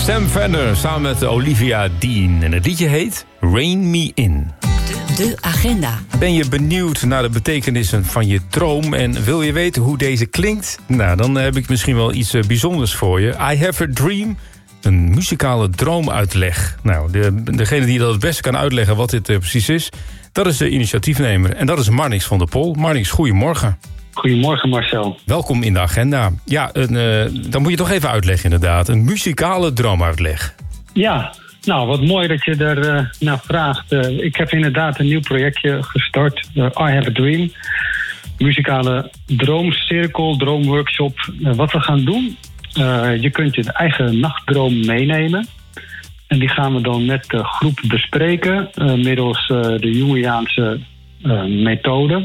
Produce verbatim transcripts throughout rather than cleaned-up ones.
Sam Fender samen met Olivia Dean. En het liedje heet Rain Me In. De, de agenda. Ben je benieuwd naar de betekenissen van je droom en wil je weten hoe deze klinkt? Nou, dan heb ik misschien wel iets bijzonders voor je. I Have a Dream, een muzikale droomuitleg. Nou, de, degene die dat het beste kan uitleggen wat dit uh, precies is, dat is de initiatiefnemer. En dat is Marnix van der Pol. Marnix, goedemorgen. Goedemorgen Marcel. Welkom in de agenda. Ja, een, uh, dan moet je toch even uitleggen inderdaad. Een muzikale droomuitleg. Ja, nou wat mooi dat je er uh, naar vraagt. Uh, ik heb inderdaad een nieuw projectje gestart. Uh, I Have a Dream. Muzikale droomcirkel, droomworkshop. Uh, wat we gaan doen, uh, je kunt je eigen nachtdroom meenemen. En die gaan we dan met de groep bespreken. Uh, middels uh, de Jungiaanse uh, methode.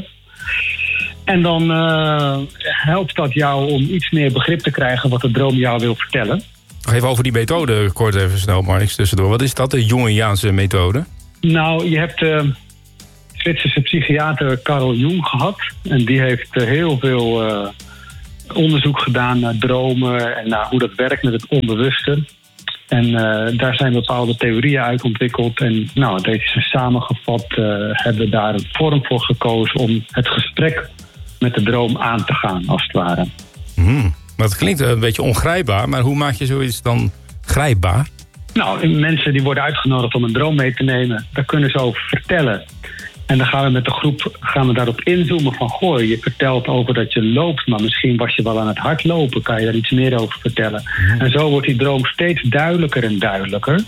En dan uh, helpt dat jou om iets meer begrip te krijgen wat de droom jou wil vertellen. Nog even over die methode, kort even snel, Marnix, tussendoor. Wat is dat, de Jungiaanse methode? Nou, je hebt de uh, Zwitserse psychiater Carl Jung gehad. En die heeft uh, heel veel uh, onderzoek gedaan naar dromen en naar hoe dat werkt met het onbewuste. En uh, daar zijn bepaalde theorieën uit ontwikkeld. En nou, deze samengevat uh, hebben we daar een vorm voor gekozen om het gesprek met de droom aan te gaan, als het ware. Hmm, dat klinkt een beetje ongrijpbaar, maar hoe maak je zoiets dan grijpbaar? Nou, mensen die worden uitgenodigd om een droom mee te nemen, daar kunnen ze over vertellen. En dan gaan we met de groep gaan we daarop inzoomen van, goh, je vertelt over dat je loopt, maar misschien was je wel aan het hardlopen, kan je daar iets meer over vertellen. Hmm. En zo wordt die droom steeds duidelijker en duidelijker.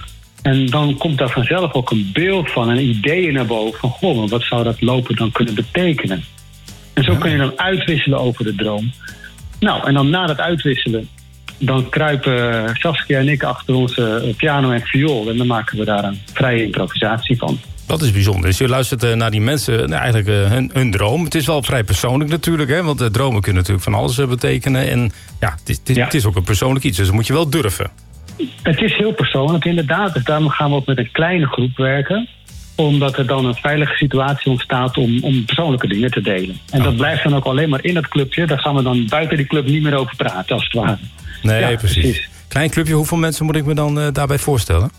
En dan komt daar vanzelf ook een beeld van, een idee naar boven van, goh, wat zou dat lopen dan kunnen betekenen? En zo kun je dan uitwisselen over de droom. Nou, en dan na dat uitwisselen, dan kruipen Saskia en ik achter onze piano en viool. En dan maken we daar een vrije improvisatie van. Dat is bijzonder. Dus je luistert naar die mensen, nou, eigenlijk uh, hun, hun droom. Het is wel vrij persoonlijk natuurlijk, hè? Want uh, dromen kunnen natuurlijk van alles uh, betekenen. En ja, het is, het, is, ja. het is ook een persoonlijk iets, dus dat moet je wel durven. Het is heel persoonlijk, inderdaad. Dus daarom gaan we ook met een kleine groep werken. Omdat er dan een veilige situatie ontstaat om, om persoonlijke dingen te delen. En oh. dat blijft dan ook alleen maar in dat clubje. Daar gaan we dan buiten die club niet meer over praten, als het ware. Nee, ja, precies. precies. Klein clubje, hoeveel mensen moet ik me dan uh, daarbij voorstellen?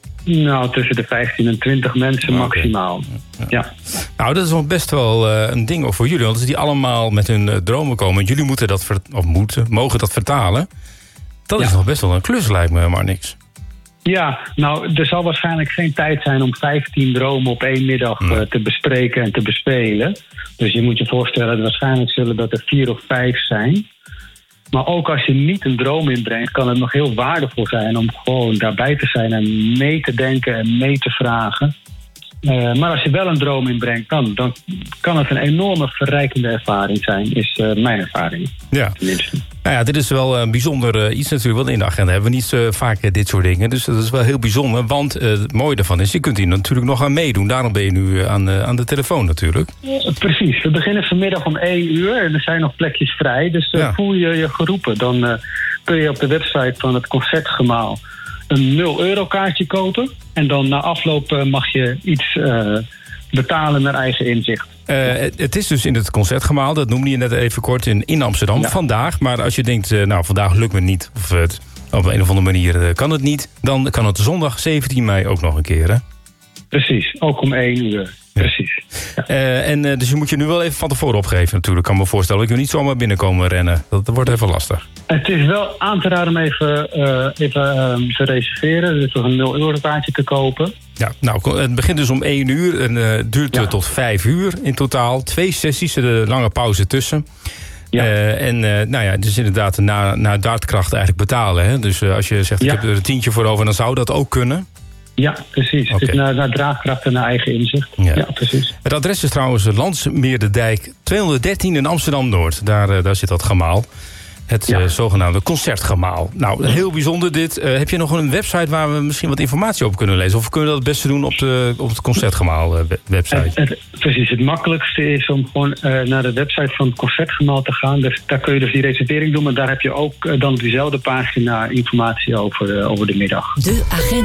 Nou, tussen de vijftien en twintig mensen okay. maximaal. Ja. ja. Nou, dat is nog best wel uh, een ding ook voor jullie. Want als die allemaal met hun uh, dromen komen, en jullie moeten dat, ver- of moeten, mogen dat vertalen. Dat ja. is nog best wel een klus, lijkt me, maar niks. Ja, nou, er zal waarschijnlijk geen tijd zijn om vijftien dromen op één middag nee. uh, te bespreken en te bespelen. Dus je moet je voorstellen, waarschijnlijk zullen dat er vier of vijf zijn. Maar ook als je niet een droom inbrengt, kan het nog heel waardevol zijn om gewoon daarbij te zijn en mee te denken en mee te vragen. Uh, maar als je wel een droom inbrengt, dan, dan kan het een enorme verrijkende ervaring zijn, is uh, mijn ervaring. Ja. Tenminste. Nou ja, dit is wel een bijzonder uh, iets natuurlijk, want in de agenda hebben we niet uh, vaak uh, dit soort dingen. Dus dat is wel heel bijzonder, want uh, het mooie ervan is, je kunt hier natuurlijk nog aan meedoen. Daarom ben je nu uh, aan, uh, aan de telefoon natuurlijk. Uh, precies, we beginnen vanmiddag om één uur en er zijn nog plekjes vrij. Dus uh, ja. voel je je geroepen. Dan uh, kun je op de website van het Concertgemaal een nul euro kaartje kopen. En dan na afloop uh, mag je iets uh, betalen naar eigen inzicht. Uh, het, het is dus in het Concertgemaal, dat noemde je net even kort, in, in Amsterdam ja. vandaag. Maar als je denkt, uh, nou vandaag lukt me niet, of het, op een of andere manier uh, kan het niet, dan kan het zondag zeventien mei ook nog een keer, hè? Precies, ook om één uur. Precies. Ja. Uh, en, uh, dus je moet je nu wel even van tevoren opgeven natuurlijk. Ik kan me voorstellen, ik wil niet zomaar binnenkomen rennen. Dat, dat wordt even lastig. Het is wel aan te raden om even, uh, even uh, te reserveren. Dus een nul euro kaartje te kopen. Ja, nou, het begint dus om één uur en uh, duurt ja. tot vijf uur in totaal. Twee sessies, er lange pauze tussen. Ja. Uh, en uh, nou ja, dus inderdaad na, na daadkracht eigenlijk betalen. Hè? Dus uh, als je zegt, ja. ik heb er een tientje voor over, dan zou dat ook kunnen. Ja, precies. Okay. Het is naar, naar draagkracht en naar eigen inzicht. Ja. ja, precies. Het adres is trouwens Landsmeerderdijk tweehonderddertien in Amsterdam-Noord. Daar, uh, daar zit dat gemaal. Het ja. uh, zogenaamde Concertgemaal. Nou, heel bijzonder dit. Uh, heb je nog een website waar we misschien wat informatie op kunnen lezen? Of kunnen we dat het beste doen op, de, op het Concertgemaal uh, website? Het, het, precies. Het makkelijkste is om gewoon uh, naar de website van het Concertgemaal te gaan. Dus, daar kun je dus die reservering doen. Maar daar heb je ook uh, dan op diezelfde pagina informatie over, uh, over de middag. De agenda.